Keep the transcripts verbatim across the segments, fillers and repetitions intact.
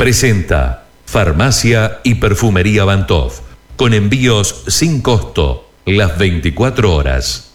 Presenta Farmacia y Perfumería Bantov, con envíos sin costo, las veinticuatro horas.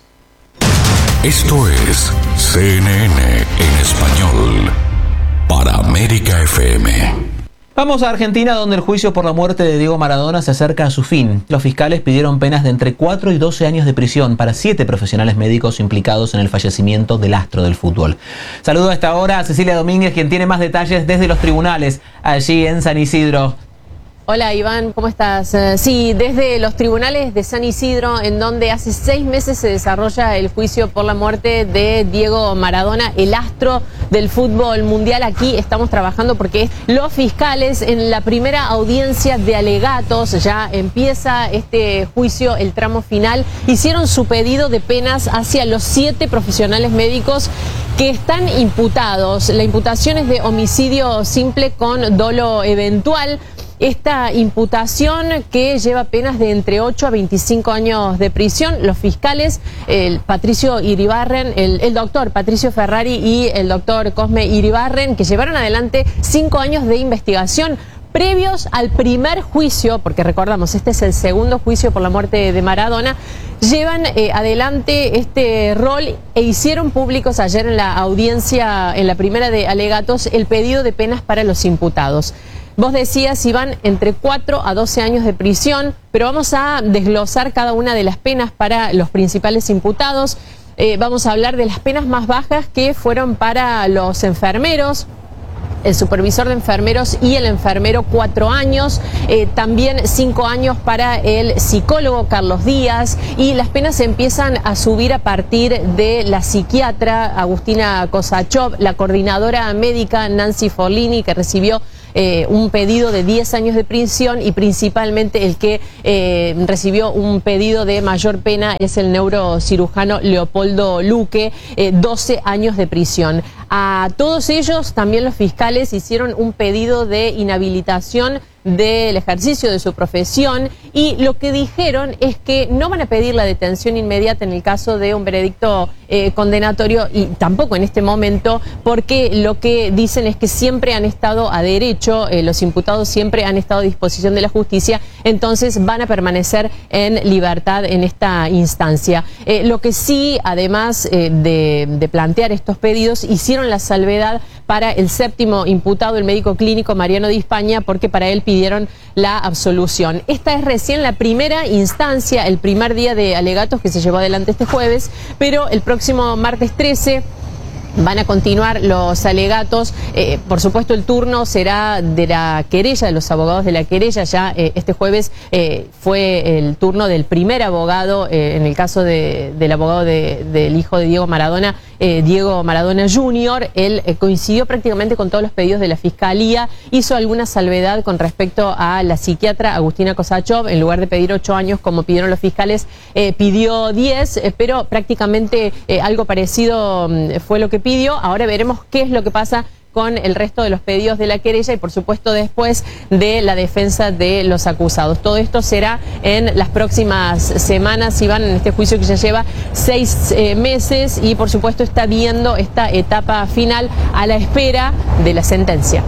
Esto es C N N en español, para América F M. Vamos a Argentina, donde el juicio por la muerte de Diego Maradona se acerca a su fin. Los fiscales pidieron penas de entre cuatro y doce años de prisión para siete profesionales médicos implicados en el fallecimiento del astro del fútbol. Saludo a esta hora a Cecilia Domínguez, quien tiene más detalles desde los tribunales allí en San Isidro. Hola Iván, ¿cómo estás? Uh, sí, desde los tribunales de San Isidro, en donde hace seis meses se desarrolla el juicio por la muerte de Diego Maradona, el astro del fútbol mundial. Aquí estamos trabajando porque los fiscales, en la primera audiencia de alegatos, ya empieza este juicio, el tramo final, hicieron su pedido de penas hacia los siete profesionales médicos que están imputados. La imputación es de homicidio simple con dolo eventual. Esta imputación, que lleva penas de entre ocho a veinticinco años de prisión, los fiscales, el Patricio Iribarren, el, el doctor Patricio Ferrari y el doctor Cosme Iribarren, que llevaron adelante cinco años de investigación previos al primer juicio, porque recordamos, este es el segundo juicio por la muerte de Maradona, llevan eh, adelante este rol e hicieron públicos ayer en la audiencia, en la primera de alegatos, el pedido de penas para los imputados. Vos decías, Iván, entre cuatro a doce años de prisión, pero vamos a desglosar cada una de las penas para los principales imputados. Eh, vamos a hablar de las penas más bajas, que fueron para los enfermeros, el supervisor de enfermeros y el enfermero, cuatro años, eh, también cinco años para el psicólogo Carlos Díaz, y las penas empiezan a subir a partir de la psiquiatra Agustina Kosachov, la coordinadora médica Nancy Forlini, que recibió Eh, un pedido de diez años de prisión, y principalmente el que eh, recibió un pedido de mayor pena es el neurocirujano Leopoldo Luque, eh, doce años de prisión. A todos ellos también los fiscales hicieron un pedido de inhabilitación del ejercicio de su profesión, y lo que dijeron es que no van a pedir la detención inmediata en el caso de un veredicto eh, condenatorio, y tampoco en este momento, porque lo que dicen es que siempre han estado a derecho, eh, los imputados siempre han estado a disposición de la justicia, entonces van a permanecer en libertad en esta instancia. Eh, lo que sí, además eh, de, de plantear estos pedidos, hicieron la salvedad para el séptimo imputado, el médico clínico Mariano Di Spagna, porque para él pidieron la absolución. Esta es recién la primera instancia, el primer día de alegatos que se llevó adelante este jueves, pero el próximo martes trece van a continuar los alegatos. Eh, por supuesto, el turno será de la querella, de los abogados de la querella. Ya eh, este jueves eh, fue el turno del primer abogado, eh, en el caso de, del abogado de, del hijo de Diego Maradona, eh, Diego Maradona junior Él eh, coincidió prácticamente con todos los pedidos de la Fiscalía, hizo alguna salvedad con respecto a la psiquiatra Agustina Kosachov. En lugar de pedir ocho años, como pidieron los fiscales, eh, pidió diez, eh, pero prácticamente eh, algo parecido mm, fue lo que pidió. Ahora veremos qué es lo que pasa con el resto de los pedidos de la querella y, por supuesto, después de la defensa de los acusados. Todo esto será en las próximas semanas, Iván, en este juicio que ya lleva seis eh, meses y, por supuesto, está viendo esta etapa final a la espera de la sentencia.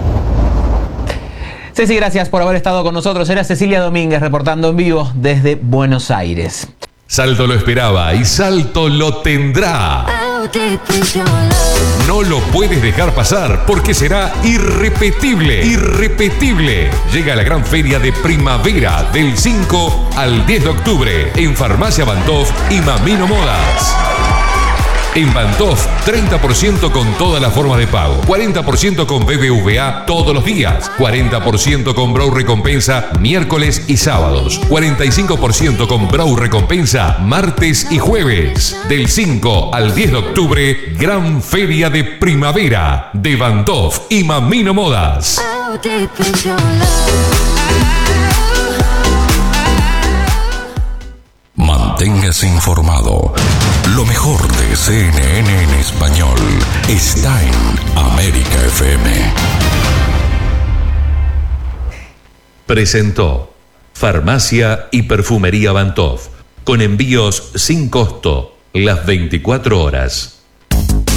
Ceci, gracias por haber estado con nosotros. Era Cecilia Domínguez reportando en vivo desde Buenos Aires. Salto lo esperaba y Salto lo tendrá. No lo puedes dejar pasar porque será irrepetible, irrepetible. Llega la gran feria de primavera del cinco al diez de octubre en Farmacia Bantov y Mamino Modas. En Bantov, treinta por ciento con todas las formas de pago, cuarenta por ciento con B B V A todos los días, cuarenta por ciento con Brau Recompensa miércoles y sábados, cuarenta y cinco por ciento con Brau Recompensa martes y jueves. Del cinco al diez de octubre, gran feria de primavera de Bantov y Mamino Modas. Manténgase informado. Lo mejor de C N N en español está en América F M. Presentó Farmacia y Perfumería Bantov, con envíos sin costo, las veinticuatro horas.